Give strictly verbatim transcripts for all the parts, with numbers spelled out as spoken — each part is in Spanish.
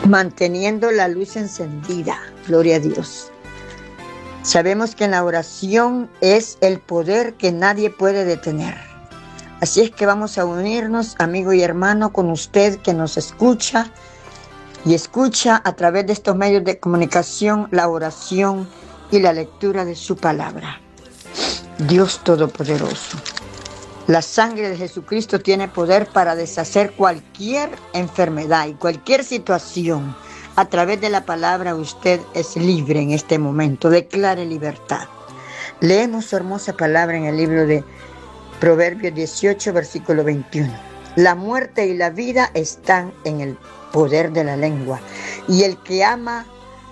manteniendo la luz encendida. Gloria a Dios. Sabemos que en la oración es el poder que nadie puede detener. Así es que vamos a unirnos, amigo y hermano, con usted que nos escucha y escucha a través de estos medios de comunicación la oración y la lectura de su palabra. Dios Todopoderoso, la sangre de Jesucristo tiene poder para deshacer cualquier enfermedad y cualquier situación. A través de la palabra usted es libre en este momento. Declare libertad. Leemos su hermosa palabra en el libro de Proverbios dieciocho, versículo veintiuno. La muerte y la vida están en el poder de la lengua, y el que ama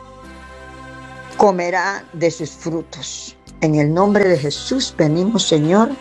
comerá de sus frutos. En el nombre de Jesús venimos, Señor,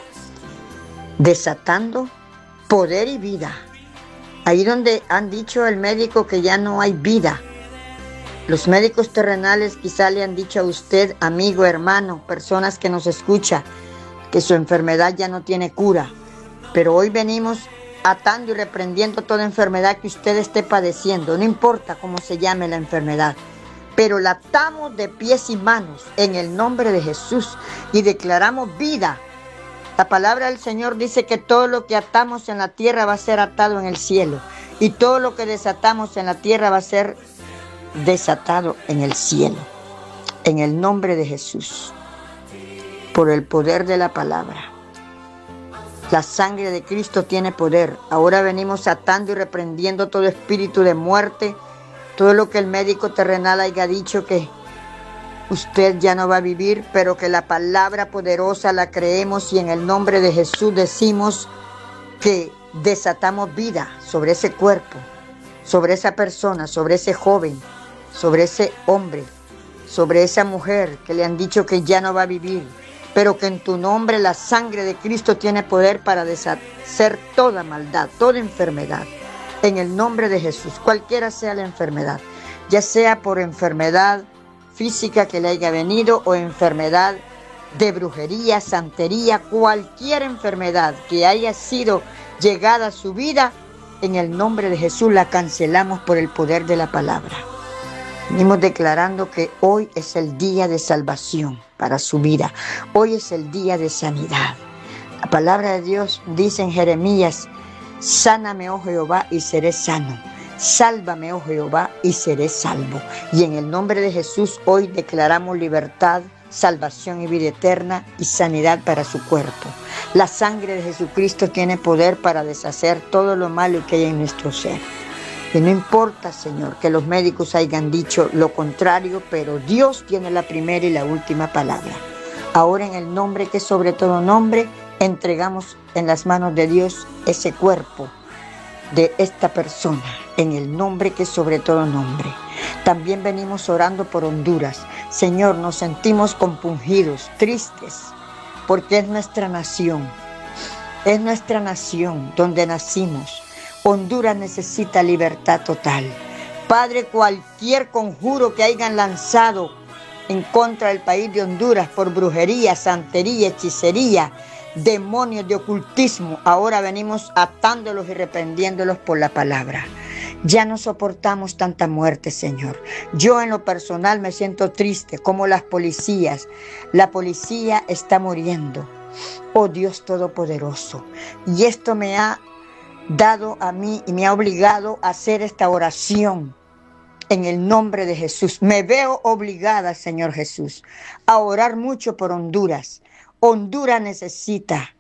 desatando poder y vida. Ahí donde han dicho el médico que ya no hay vida. Los médicos terrenales quizá le han dicho a usted, amigo, hermano, personas que nos escuchan, que su enfermedad ya no tiene cura. Pero hoy venimos atando y reprendiendo toda enfermedad que usted esté padeciendo. No importa cómo se llame la enfermedad, pero la atamos de pies y manos en el nombre de Jesús y declaramos vida. La palabra del Señor dice que todo lo que atamos en la tierra va a ser atado en el cielo, y todo lo que desatamos en la tierra va a ser desatado en el cielo. En el nombre de Jesús, por el poder de la palabra. La sangre de Cristo tiene poder. Ahora venimos atando y reprendiendo todo espíritu de muerte, todo lo que el médico terrenal haya dicho que usted ya no va a vivir, pero que la palabra poderosa la creemos, y en el nombre de Jesús decimos que desatamos vida sobre ese cuerpo, sobre esa persona, sobre ese joven, sobre ese hombre, sobre esa mujer que le han dicho que ya no va a vivir, pero que en tu nombre la sangre de Cristo tiene poder para deshacer toda maldad, toda enfermedad. En el nombre de Jesús, cualquiera sea la enfermedad, ya sea por enfermedad física que le haya venido o enfermedad de brujería, santería, cualquier enfermedad que haya sido llegada a su vida, en el nombre de Jesús la cancelamos por el poder de la palabra. Venimos declarando que hoy es el día de salvación para su vida. Hoy es el día de sanidad. La palabra de Dios dice en Jeremías: sáname, oh Jehová, y seré sano. Sálvame, oh Jehová, y seré salvo. Y en el nombre de Jesús hoy declaramos libertad, salvación y vida eterna y sanidad para su cuerpo. La sangre de Jesucristo tiene poder para deshacer todo lo malo que hay en nuestro ser. Y no importa, Señor, que los médicos hayan dicho lo contrario, pero Dios tiene la primera y la última palabra. Ahora, en el nombre que es sobre todo nombre, entregamos en las manos de Dios ese cuerpo de esta persona, en el nombre que es sobre todo nombre. También venimos orando por Honduras. Señor, nos sentimos compungidos, tristes, porque es nuestra nación, es nuestra nación donde nacimos. Honduras necesita libertad total. Padre, cualquier conjuro que hayan lanzado en contra del país de Honduras por brujería, santería, hechicería, demonios de ocultismo, ahora venimos atándolos y reprendiéndolos por la palabra. Ya no soportamos tanta muerte, Señor. Yo en lo personal me siento triste, como las policías. La policía está muriendo. Oh Dios Todopoderoso. Y esto me ha dado a mí y me ha obligado a hacer esta oración en el nombre de Jesús. Me veo obligada, Señor Jesús, a orar mucho por Honduras. Honduras necesita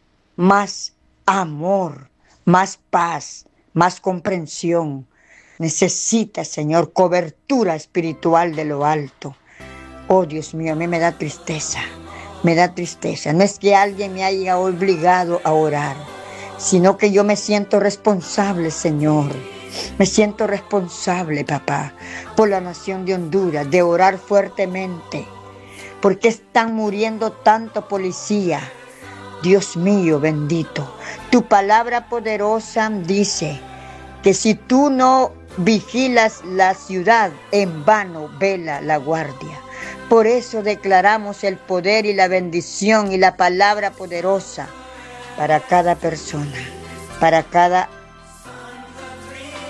más amor, más paz, más comprensión. Necesita, Señor, cobertura espiritual de lo alto. Oh, Dios mío, a mí me da tristeza, me da tristeza. No es que alguien me haya obligado a orar, sino que yo me siento responsable, Señor. Me siento responsable, papá, por la nación de Honduras, de orar fuertemente. ¿Por qué están muriendo tanto policía? Dios mío bendito, tu palabra poderosa dice que si tú no vigilas la ciudad, en vano vela la guardia. Por eso declaramos el poder y la bendición y la palabra poderosa para cada persona, para cada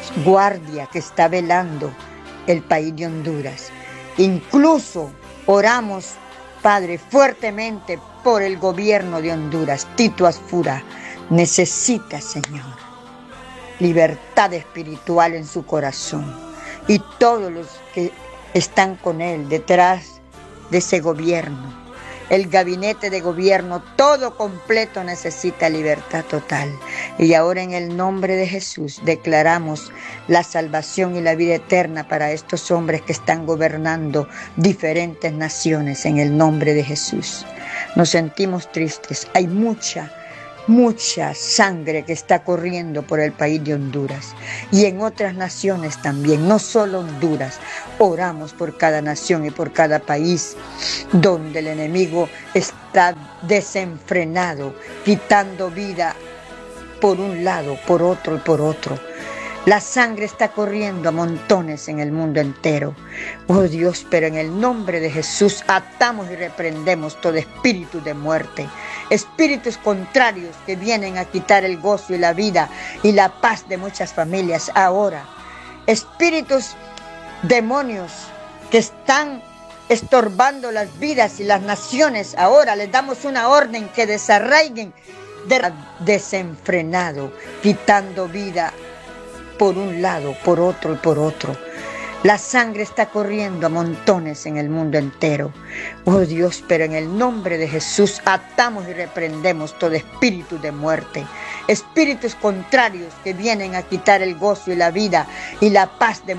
guardia que está velando el país de Honduras. Incluso oramos, Padre, fuertemente por el gobierno de Honduras. Tito Asfura necesita, Señor, libertad espiritual en su corazón. Y todos los que están con él detrás de ese gobierno, el gabinete de gobierno, todo completo necesita libertad total. Y ahora en el nombre de Jesús declaramos la salvación y la vida eterna para estos hombres que están gobernando diferentes naciones en el nombre de Jesús. Nos sentimos tristes. Hay mucha, mucha sangre que está corriendo por el país de Honduras y en otras naciones también, no solo Honduras. Oramos por cada nación y por cada país donde el enemigo está desenfrenado, quitando vida por un lado, por otro y por otro. La sangre está corriendo a montones en el mundo entero. Oh Dios, pero en el nombre de Jesús atamos y reprendemos todo espíritu de muerte, espíritus contrarios que vienen a quitar el gozo y la vida y la paz de muchas familias ahora. Espíritus demonios que están estorbando las vidas y las naciones, ahora les damos una orden que desarraiguen de desenfrenado, quitando vida por un lado, por otro y por otro. La sangre está corriendo a montones en el mundo entero. Oh Dios, pero en el nombre de Jesús atamos y reprendemos todo espíritu de muerte, espíritus contrarios que vienen a quitar el gozo y la vida y la paz de